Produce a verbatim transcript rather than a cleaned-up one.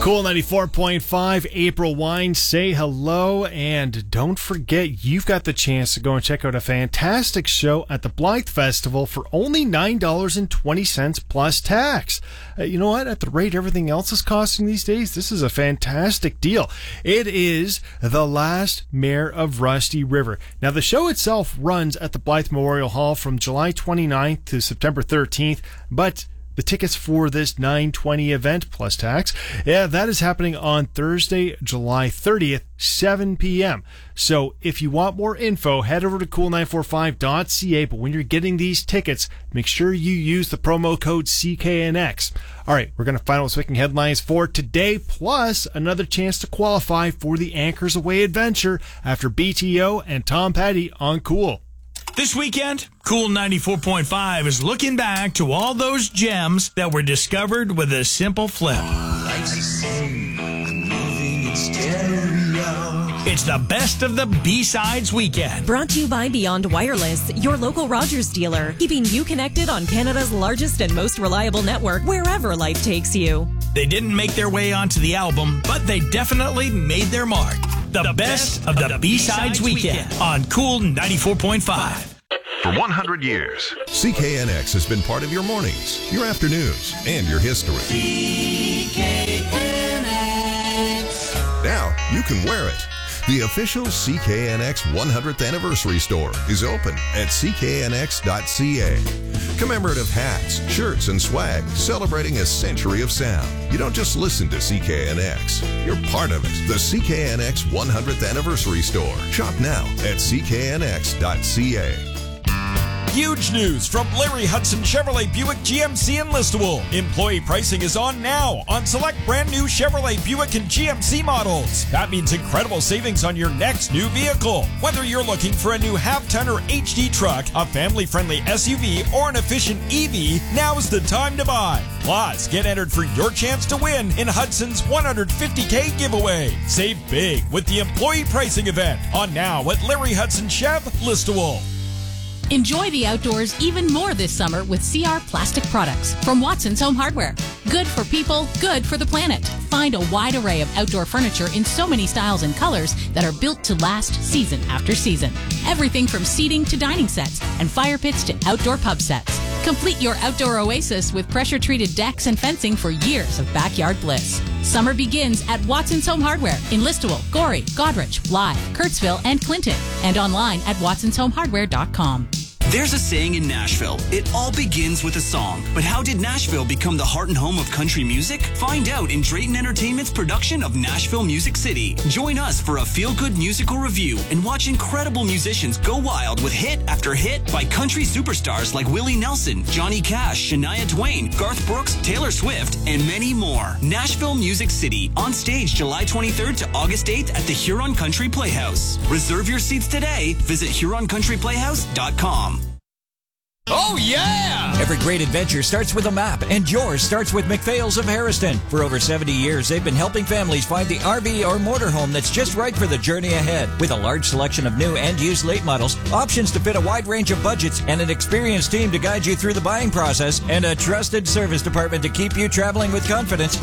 Cool ninety-four point five, April Wine, say hello, and don't forget, you've got the chance to go and check out a fantastic show at the Blythe Festival for only nine dollars and twenty cents plus tax. Uh, you know what? At the rate everything else is costing these days, this is a fantastic deal. It is The Last Mayor of Rusty River. Now, the show itself runs at the Blythe Memorial Hall from July twenty-ninth to September thirteenth, but the tickets for this nine twenty event plus tax, yeah, that is happening on Thursday, July thirtieth, seven p.m. So if you want more info, head over to cool nine four five dot c a. But when you're getting these tickets, make sure you use the promo code C K N X. All right, we're going to find out what's making headlines for today, plus another chance to qualify for the Anchors Away adventure after B T O and Tom Petty on Cool. This weekend, Cool ninety-four point five is looking back to all those gems that were discovered with a simple flip. It's the best of the B-Sides weekend. Brought to you by Beyond Wireless, your local Rogers dealer, keeping you connected on Canada's largest and most reliable network, wherever life takes you. They didn't make their way onto the album, but they definitely made their mark. The, the best, best of the, the B-Sides weekend on Cool ninety-four point five. For one hundred years, C K N X has been part of your mornings, your afternoons, and your history. C K N X. Now you can wear it. The official C K N X one hundredth Anniversary Store is open at c k n x dot c a. Commemorative hats, shirts, and swag celebrating a century of sound. You don't just listen to C K N X. You're part of it. The C K N X one hundredth Anniversary Store. Shop now at c k n x dot c a. Huge news from Larry Hudson Chevrolet Buick G M C in Listowel. Employee pricing is on now on select brand new Chevrolet Buick and G M C models. That means incredible savings on your next new vehicle. Whether you're looking for a new half-ton or H D truck, a family-friendly S U V, or an efficient E V, now's the time to buy. Plus, get entered for your chance to win in Hudson's one hundred fifty K giveaway. Save big with the employee pricing event on now at Larry Hudson Chev, Listowel. Enjoy the outdoors even more this summer with C R Plastic Products from Watson's Home Hardware. Good for people, good for the planet. Find a wide array of outdoor furniture in so many styles and colors that are built to last season after season. Everything from seating to dining sets and fire pits to outdoor pub sets. Complete your outdoor oasis with pressure-treated decks and fencing for years of backyard bliss. Summer begins at Watson's Home Hardware in Listowel, Gorey, Godrich, Blythe, Kirksville, and Clinton, and online at watsons home hardware dot com. There's a saying in Nashville, it all begins with a song. But how did Nashville become the heart and home of country music? Find out in Drayton Entertainment's production of Nashville Music City. Join us for a feel-good musical review and watch incredible musicians go wild with hit after hit by country superstars like Willie Nelson, Johnny Cash, Shania Twain, Garth Brooks, Taylor Swift, and many more. Nashville Music City, on stage July twenty-third to August eighth at the Huron Country Playhouse. Reserve your seats today. Visit huron country playhouse dot com. Oh, yeah! Every great adventure starts with a map, and yours starts with McPhail's of Harriston. For over seventy years, they've been helping families find the R V or motorhome that's just right for the journey ahead. With a large selection of new and used late models, options to fit a wide range of budgets, and an experienced team to guide you through the buying process, and a trusted service department to keep you traveling with confidence,